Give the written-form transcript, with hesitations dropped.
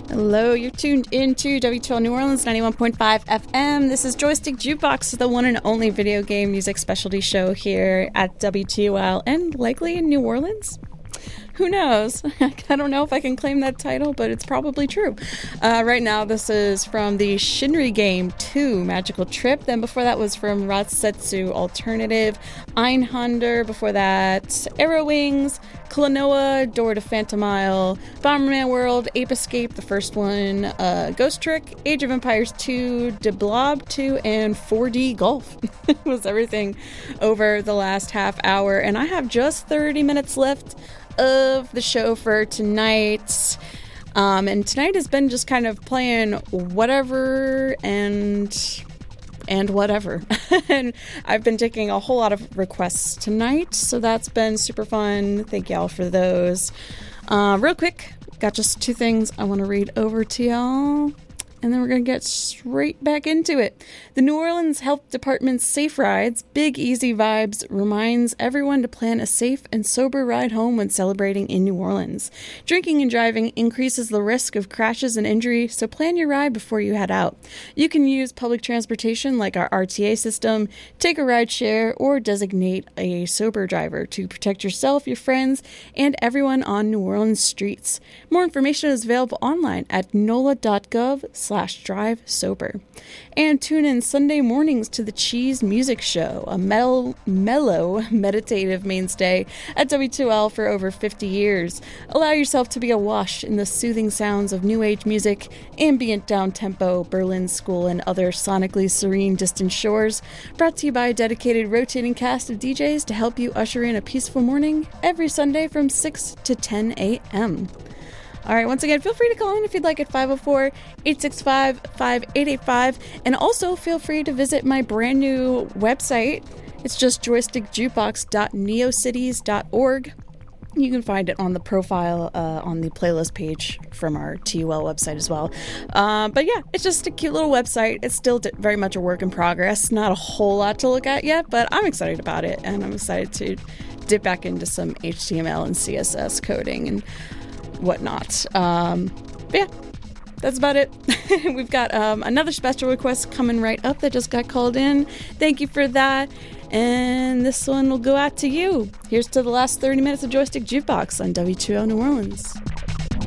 Hello, you're tuned into W2L New Orleans 91.5 FM. This is Joystick Jukebox, the one and only video game music specialty show here at WTOL and likely in New Orleans. Who knows? I don't know if I can claim that title, but it's probably true. Right now, this is from the Shinri Game 2 Magical Trip. Then before that was from Ratsetsu Alternative, Einhander. Before that, Arrow Wings, Klonoa, Door to Phantom Isle, Bomberman World, Ape Escape, the first one, Ghost Trick, Age of Empires 2, De Blob 2, and 4D Golf. It was everything over the last half hour, and I have just 30 minutes left of the show for tonight. And tonight has been just kind of playing whatever and whatever. And I've been taking a whole lot of requests tonight, so that's been super fun. Thank y'all for those. Real quick, got just two things I want to read over to y'all, and then we're going to get straight back into it. The New Orleans Health Department's Safe Rides, Big Easy Vibes reminds everyone to plan a safe and sober ride home when celebrating in New Orleans. Drinking and driving increases the risk of crashes and injury, so plan your ride before you head out. You can use public transportation like our RTA system, take a ride share, or designate a sober driver to protect yourself, your friends, and everyone on New Orleans streets. More information is available online at nola.gov/drive-sober. And tune in Sunday mornings to the Cheese Music Show, a mellow, meditative mainstay at W2L for over 50 years. Allow yourself to be awash in the soothing sounds of new age music, ambient down-tempo, Berlin School, and other sonically serene distant shores. Brought to you by a dedicated rotating cast of DJs to help you usher in a peaceful morning every Sunday from 6 to 10 a.m. All right, once again, feel free to call in if you'd like at 504-865-5885. And also feel free to visit my brand new website. It's just joystickjukebox.neocities.org. You can find it on the profile on the playlist page from our TUL website as well. But yeah, it's just a cute little website. It's still very much a work in progress. Not a whole lot to look at yet, but I'm excited about it. And I'm excited to dip back into some HTML and CSS coding and whatnot. But yeah, that's about it. We've got another special request coming right up that just got called in. Thank you for that. And this one will go out to you. Here's to the last 30 minutes of Joystick Jukebox on W2L New Orleans.